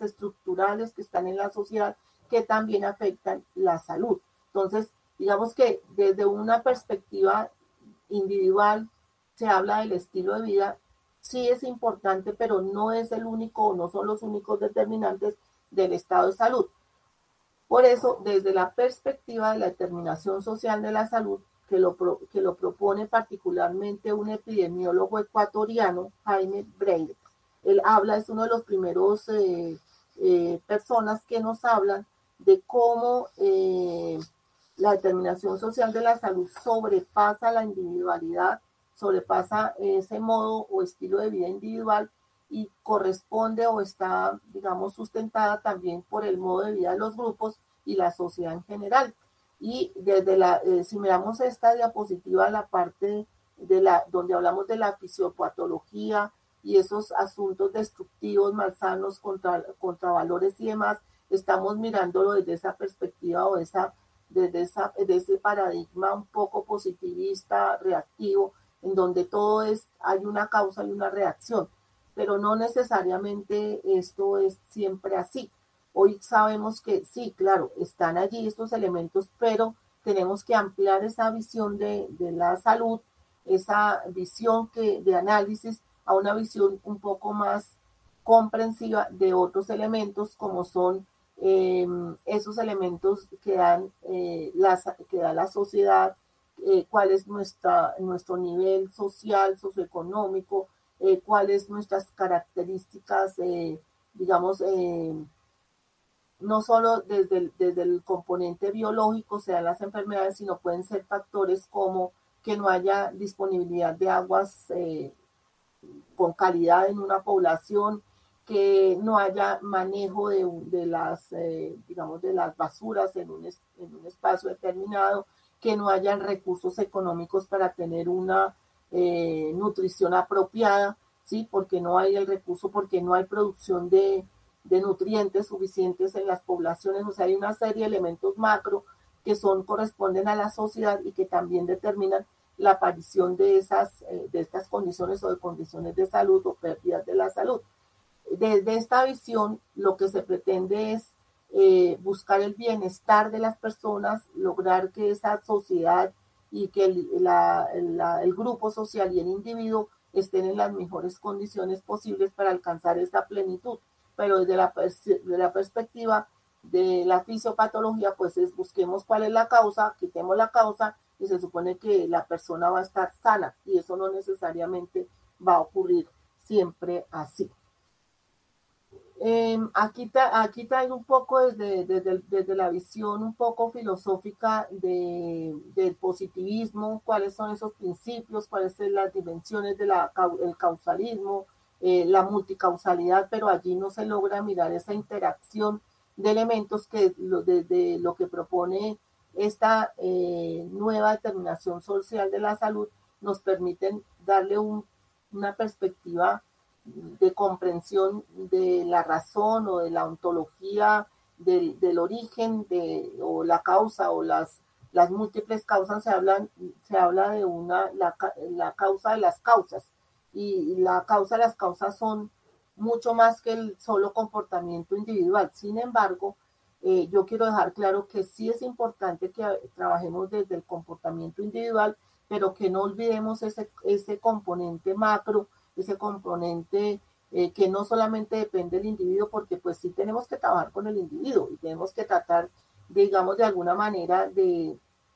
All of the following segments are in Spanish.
problemas estructurales que están en la sociedad que también afectan la salud. Entonces, digamos que desde una perspectiva individual se habla del estilo de vida, sí es importante, pero no es el único, no son los únicos determinantes del estado de salud. Por eso, desde la perspectiva de la determinación social de la salud, que lo propone particularmente un epidemiólogo ecuatoriano, Jaime Breire, él habla, es uno de los primeros personas que nos hablan de cómo la determinación social de la salud sobrepasa la individualidad, sobrepasa ese modo o estilo de vida individual y corresponde o está, digamos, sustentada también por el modo de vida de los grupos y la sociedad en general. Y desde si miramos esta diapositiva, la parte donde hablamos de la fisiopatología y esos asuntos destructivos, malsanos contra valores y demás, estamos mirándolo desde esa perspectiva o desde ese paradigma un poco positivista, reactivo, en donde todo hay una causa y una reacción, pero no necesariamente esto es siempre así. Hoy sabemos que sí, claro, están allí estos elementos, pero tenemos que ampliar esa visión de la salud, esa visión de análisis a una visión un poco más comprensiva de otros elementos como son esos elementos que da la sociedad, cuál es nuestro nivel social, socioeconómico, cuáles nuestras características, digamos, no solo desde el componente biológico, sean las enfermedades, sino pueden ser factores como que no haya disponibilidad de aguas con calidad en una población, que no haya manejo de las, digamos, de las basuras en un espacio determinado, que no haya recursos económicos para tener una nutrición apropiada, ¿sí? Porque no hay el recurso, porque no hay producción de nutrientes suficientes en las poblaciones. O sea, hay una serie de elementos macro que corresponden a la sociedad y que también determinan la aparición de estas condiciones o de condiciones de salud o pérdidas de la salud. Desde esta visión, lo que se pretende es buscar el bienestar de las personas, lograr que esa sociedad y que el grupo social y el individuo estén en las mejores condiciones posibles para alcanzar esa plenitud. Pero desde la perspectiva de la fisiopatología, pues busquemos cuál es la causa, quitemos la causa y se supone que la persona va a estar sana, y eso no necesariamente va a ocurrir siempre así. Aquí traigo un poco desde la visión un poco filosófica del positivismo, cuáles son esos principios, cuáles son las dimensiones del causalismo, la multicausalidad, pero allí no se logra mirar esa interacción de elementos que desde lo que propone esta nueva determinación social de la salud nos permiten darle una perspectiva de comprensión de la razón o de la ontología del origen o la causa o las múltiples causas. Se habla de la causa de las causas, y la causa de las causas son mucho más que el solo comportamiento individual. Sin embargo, yo quiero dejar claro que sí es importante que trabajemos desde el comportamiento individual, pero que no olvidemos ese componente macro, ese componente que no solamente depende del individuo, porque pues sí tenemos que trabajar con el individuo y tenemos que tratar, digamos, de alguna manera de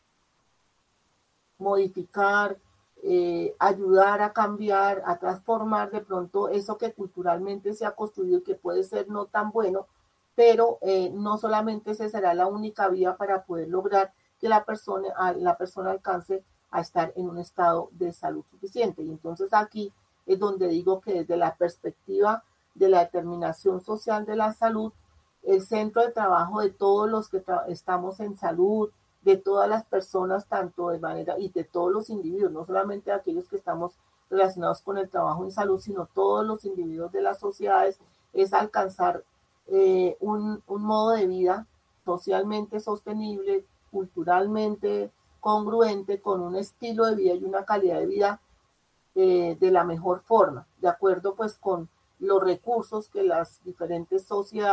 modificar, ayudar a cambiar, a transformar de pronto eso que culturalmente se ha construido y que puede ser no tan bueno, pero no solamente esa será la única vía para poder lograr que la persona alcance a estar en un estado de salud suficiente. Y entonces aquí es donde digo que desde la perspectiva de la determinación social de la salud, el centro de trabajo de todos los que estamos en salud, de todas las personas, tanto de manera, y de todos los individuos, no solamente aquellos que estamos relacionados con el trabajo en salud, sino todos los individuos de las sociedades, es alcanzar un modo de vida socialmente sostenible, culturalmente congruente, con un estilo de vida y una calidad de vida de la mejor forma, de acuerdo pues con los recursos que las diferentes sociedades